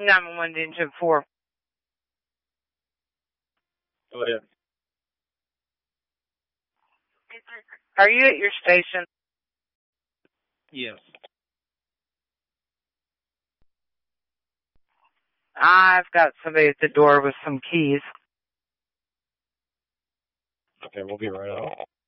911 Engine 4. Go ahead. Are you at your station? Yes. I've got somebody at the door with some keys. Okay, we'll be right out.